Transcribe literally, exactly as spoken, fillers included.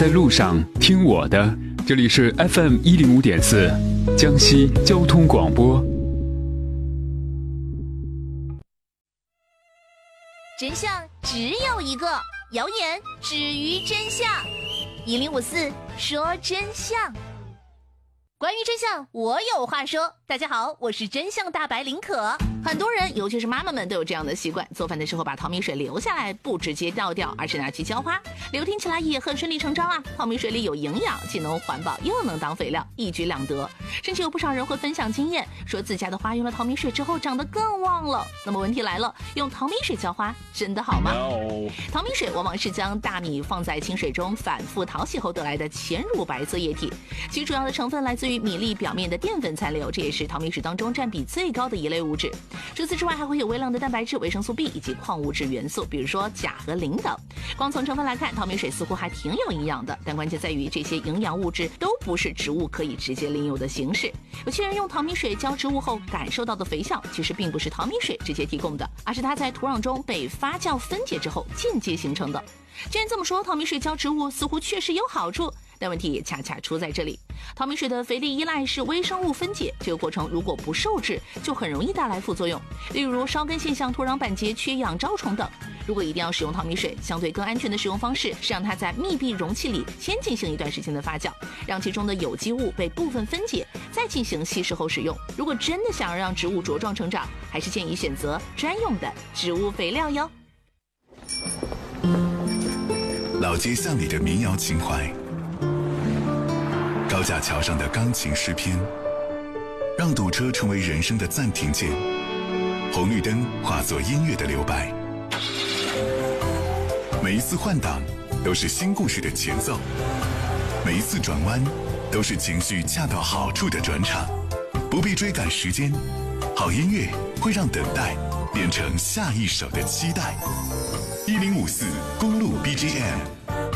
在路上听我的，这里是 F M 一零五点四，江西交通广播。 真相只有一个，谣言止于真相。一零五四说真相。关于真相，我有话说。大家好，我是真相大白林可。很多人，尤其是妈妈们，都有这样的习惯：做饭的时候把淘米水留下来，不直接倒掉，而是拿去浇花。流听起来也很顺理成章啊。淘米水里有营养，既能环保又能当肥料，一举两得。甚至有不少人会分享经验，说自家的花用了淘米水之后长得更旺了。那么问题来了，用淘米水浇花真的好吗？ No. 淘米水往往是将大米放在清水中反复淘洗后得来的浅乳白色液体，其主要的成分来自于米粒表面的淀粉残留，这也是淘米水当中占比最高的一类物质。除此之外，还会有微量的蛋白质、维生素 B 以及矿物质元素，比如说钾和磷等。光从成分来看，淘米水似乎还挺有营养的，但关键在于这些营养物质都不是植物可以直接利用的形式。有些人用淘米水浇植物后感受到的肥效，其实并不是淘米水直接提供的，而是它在土壤中被发酵分解之后间接形成的。既然这么说，淘米水浇植物似乎确实有好处，但问题也恰恰出在这里。淘米水的肥力依赖是微生物分解，这个过程如果不受制，就很容易带来副作用，例如烧根现象、土壤板结、缺氧、招虫等。如果一定要使用淘米水，相对更安全的使用方式是让它在密闭容器里先进行一段时间的发酵，让其中的有机物被部分分解，再进行稀释后使用。如果真的想要让植物茁壮成长，还是建议选择专用的植物肥料哟。 老街巷里的民谣情怀，高架桥上的钢琴诗篇，让堵车成为人生的暂停键，红绿灯化作音乐的留白。每一次换挡都是新故事的前奏，每一次转弯都是情绪恰到好处的转场。不必追赶时间，好音乐会让等待变成下一首的期待。一零五四公路 B G M。